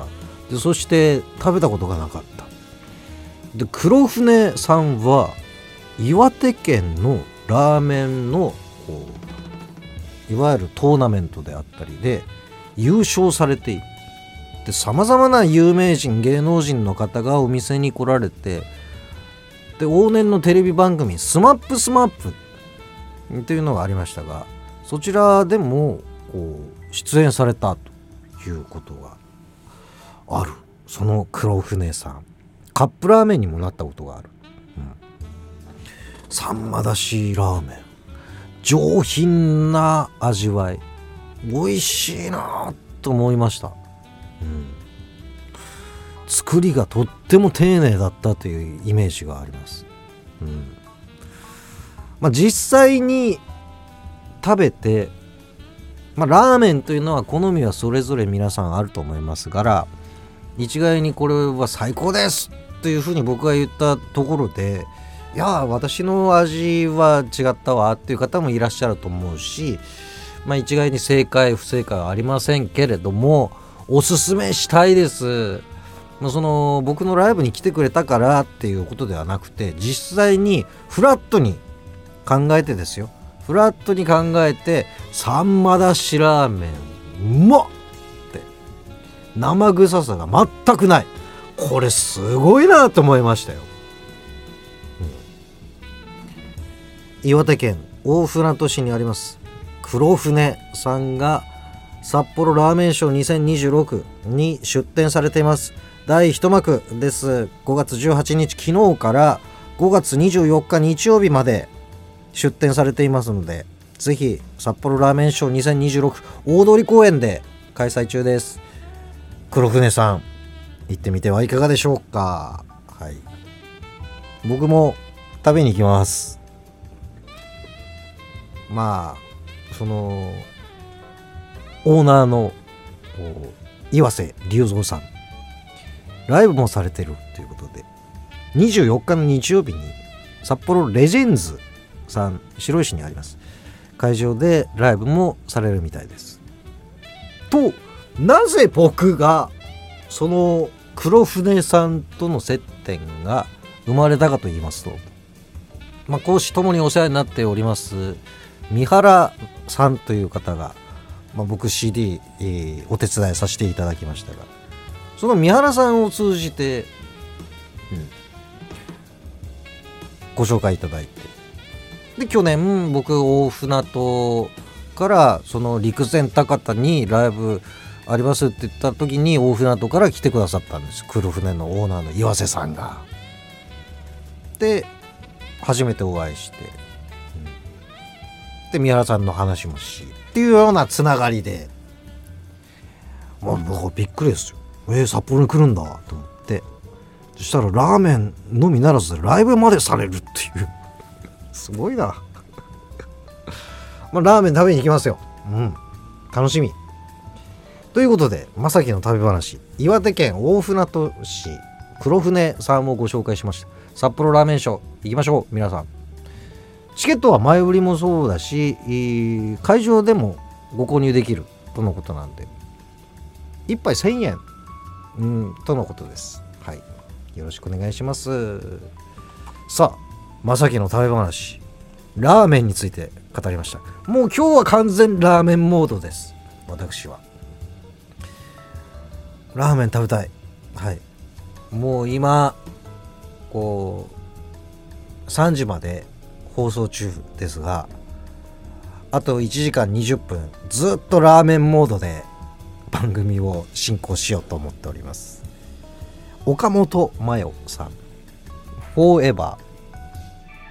。でそして食べたことがなかった。で黒船さんは岩手県のラーメンのいわゆるトーナメントであったりで優勝されている。で様々な有名人芸能人の方がお店に来られて、で往年のテレビ番組スマップスマップというのがありましたが、そちらでも出演されたということがある。その黒船さん、カップラーメンにもなったことがある、さんまだしラーメン、上品な味わい、美味しいなと思いました。作りがとっても丁寧だったというイメージがあります。実際に食べて、ラーメンというのは好みはそれぞれ皆さんあると思いますから、一概にこれは最高ですというふうに僕が言ったところで、いや私の味は違ったわっていう方もいらっしゃると思うし、一概に正解不正解はありませんけれども、おすすめしたいです。その僕のライブに来てくれたからっていうことではなくて、実際にフラットに考えてですよ、フラットに考えて、さんまだしラーメンうまっって生臭さが全くない、これすごいなと思いましたよ。岩手県大船渡市にあります黒船さんが札幌ラーメンショー2026に出店されています。第一幕です。5月18日昨日から5月24日日曜日まで出店されていますので、ぜひ札幌ラーメンショー2026大通公園で開催中です。黒船さん行ってみてはいかがでしょうか。僕も食べに行きます。そのオーナーの岩瀬隆三さん、ライブもされてるということで、24日の日曜日に札幌レジェンズさん、白石にあります会場でライブもされるみたいです。と、なぜ僕がその黒船さんとの接点が生まれたかと言いますと、講師ともにお世話になっております三原さんという方が、僕 CD、お手伝いさせていただきましたが、その三原さんを通じて、ご紹介いただいて、で去年僕大船渡からその陸前高田にライブありますって言った時に、大船渡から来てくださったんです。黒船のオーナーの岩瀬さんが。で初めてお会いして、で三原さんの話もしっていうようなつながりで、僕びっくりですよ。札幌に来るんだと思って、そしたらラーメンのみならずライブまでされるっていうすごいなラーメン食べに行きますよ。楽しみということで、まさきの食べ話、岩手県大船渡市黒船さんをご紹介しました。札幌ラーメンショー行きましょう皆さん。チケットは前売りもそうだし、会場でもご購入できるとのことなんで、1杯1000円、とのことです。よろしくお願いします。さあ、まさきの食べ話、ラーメンについて語りました。もう今日は完全ラーメンモードです。私はラーメン食べたい。もう今3時まで放送中ですが、あと1時間20分ずっとラーメンモードで番組を進行しようと思っております。岡本真代さん、フォーエバー